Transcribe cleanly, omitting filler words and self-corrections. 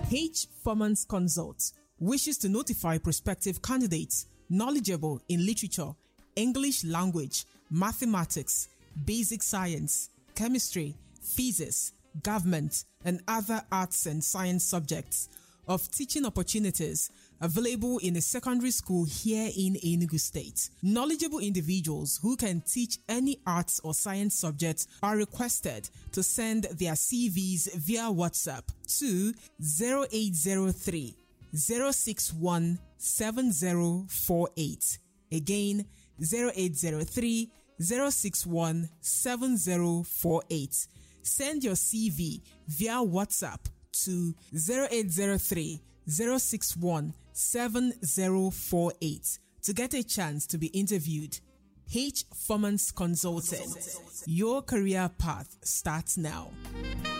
H. Furman's Consult wishes to notify prospective candidates knowledgeable in literature, English language, mathematics, basic science, chemistry, physics, government, and other arts and science subjects of teaching opportunities available in a secondary school here in Enugu State. Knowledgeable individuals who can teach any arts or science subject are requested to send their CVs via WhatsApp to 0803 061 7048. Again, 0803 061 7048. Send your CV via WhatsApp to 0803 061 7048 to get a chance to be interviewed. H. Furman's Consulting. Your career path starts now.